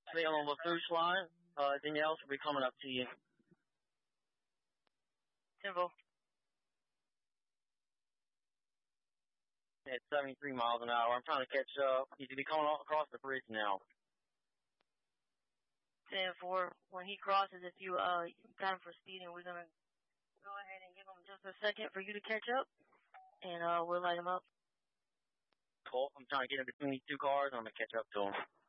Stay on the finish line. Danielle will be coming up to you. Tempo. At 73 miles an hour. I'm trying to catch up. You should be coming across the bridge now. 10-4. When he crosses, if you got him for speeding, we're gonna go ahead and give him just a second for you to catch up, and we'll light him up. Cool. I'm trying to get in between these two cars, and I'm gonna catch up to him.